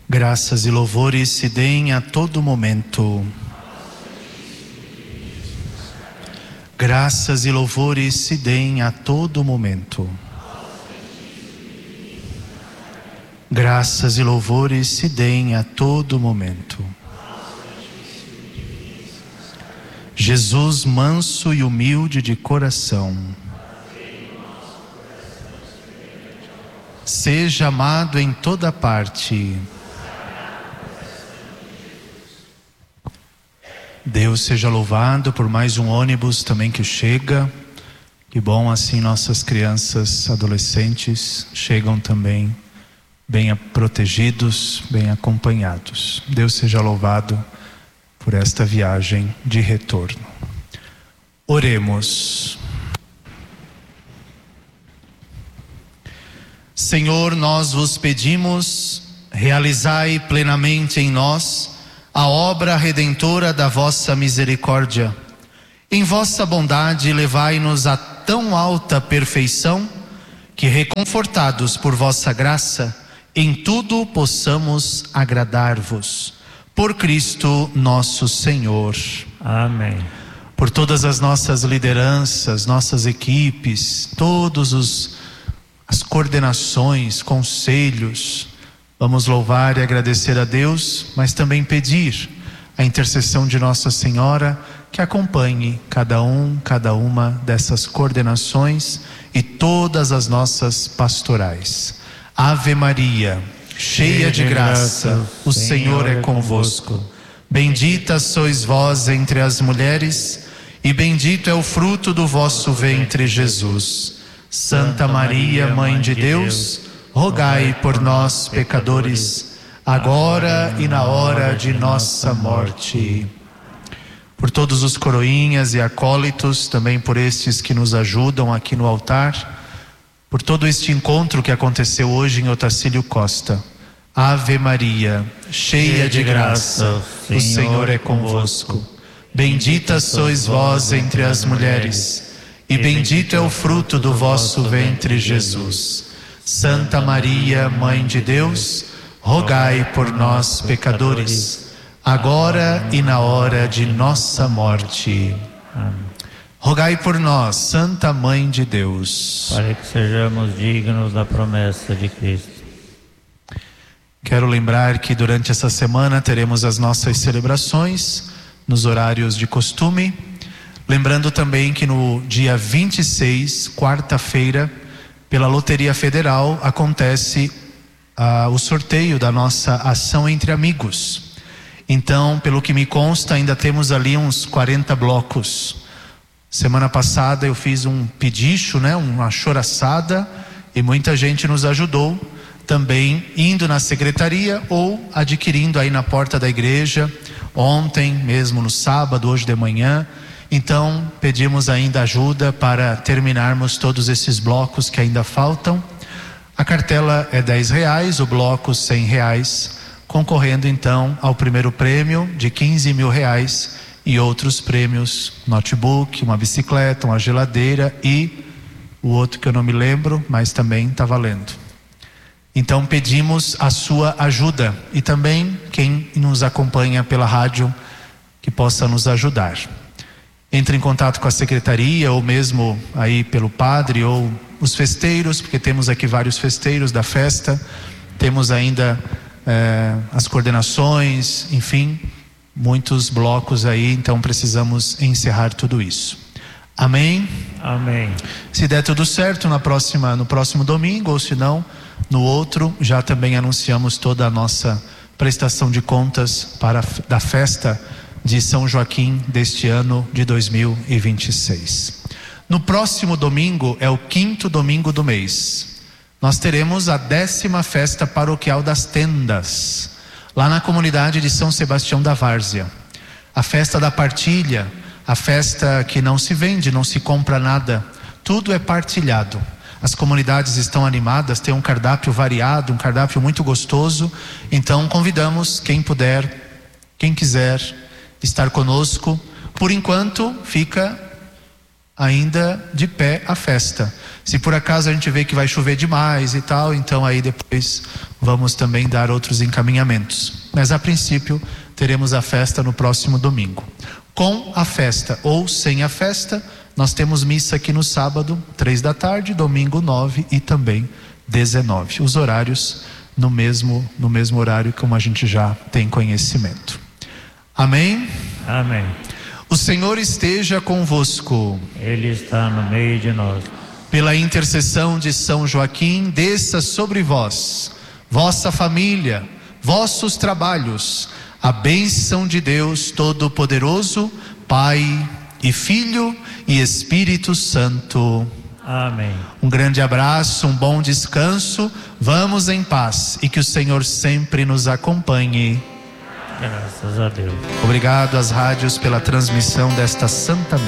Graças e louvores se deem a todo momento. Graças e louvores se deem a todo momento. Graças e louvores se deem a todo momento. Jesus manso e humilde de coração, seja amado em toda parte. Deus seja louvado por mais um ônibus também que chega. Que bom, assim nossas crianças, adolescentes chegam também bem protegidos, bem acompanhados. Deus seja louvado por esta viagem de retorno. Oremos. Senhor, nós vos pedimos, realizai plenamente em nós a obra redentora da vossa misericórdia. Em vossa bondade levai-nos a tão alta perfeição que, reconfortados por vossa graça, em tudo possamos agradar-vos. Por Cristo nosso Senhor. Amém. Por todas as nossas lideranças, nossas equipes, as coordenações, conselhos, vamos louvar e agradecer a Deus, mas também pedir a intercessão de Nossa Senhora que acompanhe cada uma dessas coordenações e todas as nossas pastorais. Ave Maria, cheia de graça, o Senhor é convosco. Bendita sois vós entre as mulheres, e bendito é o fruto do vosso ventre, Jesus. Santa Maria, Mãe de Deus, rogai por nós, pecadores, agora e na hora de nossa morte. Por todos os coroinhas e acólitos, também por estes que nos ajudam aqui no altar, por todo este encontro que aconteceu hoje em Otacílio Costa. Ave Maria, cheia de graça, o Senhor é convosco. Bendita sois vós entre as mulheres, e bendito é o fruto do vosso ventre, Jesus. Santa Maria, Mãe de Deus, rogai por nós, pecadores, agora e na hora de nossa morte. Amém. Rogai por nós, Santa Mãe de Deus, para que sejamos dignos da promessa de Cristo. Quero lembrar que durante essa semana teremos as nossas celebrações nos horários de costume. Lembrando também que no dia 26, quarta-feira, pela Loteria Federal, acontece o sorteio da nossa ação entre amigos. Então, pelo que me consta, ainda temos ali uns 40 blocos. Semana passada eu fiz um pedicho, uma choraçada, e muita gente nos ajudou também indo na secretaria ou adquirindo aí na porta da igreja, ontem mesmo no sábado, hoje de manhã. Então pedimos ainda ajuda para terminarmos todos esses blocos que ainda faltam. A cartela é R$10, o bloco R$100, concorrendo então ao primeiro prêmio de R$15 mil e outros prêmios, notebook, uma bicicleta, uma geladeira e o outro que eu não me lembro, mas também está valendo. Então pedimos a sua ajuda e também quem nos acompanha pela rádio que possa nos ajudar. Entre em contato com a secretaria ou mesmo aí pelo padre ou os festeiros, porque temos aqui vários festeiros da festa, temos ainda as coordenações, enfim, muitos blocos aí, então precisamos encerrar tudo isso. Amém? Amém. Se der tudo certo no próximo domingo, ou se não, no outro, já também anunciamos toda a nossa prestação de contas da festa de São Joaquim deste ano de 2026. No próximo domingo é o 5º domingo do mês. Nós teremos a 10ª festa paroquial das tendas, lá na comunidade de São Sebastião da Várzea. A festa da partilha, a festa que não se vende, não se compra nada, tudo é partilhado. As comunidades estão animadas, tem um cardápio variado, um cardápio muito gostoso. Então convidamos quem puder, quem quiser estar conosco. Por enquanto fica ainda de pé a festa. Se por acaso a gente vê que vai chover demais e tal, então aí depois vamos também dar outros encaminhamentos. Mas a princípio teremos a festa no próximo domingo. Com a festa ou sem a festa, nós temos missa aqui no sábado, 3 da tarde, domingo 9 e também 19. Os horários no mesmo horário como a gente já tem conhecimento. Amém? Amém. O Senhor esteja convosco. Ele está no meio de nós. Pela intercessão de São Joaquim, desça sobre vós, vossa família, vossos trabalhos, a bênção de Deus Todo-Poderoso, Pai e Filho e Espírito Santo. Amém. Um grande abraço, um bom descanso. Vamos em paz e que o Senhor sempre nos acompanhe. Graças a Deus. Obrigado às rádios pela transmissão desta Santa Missa.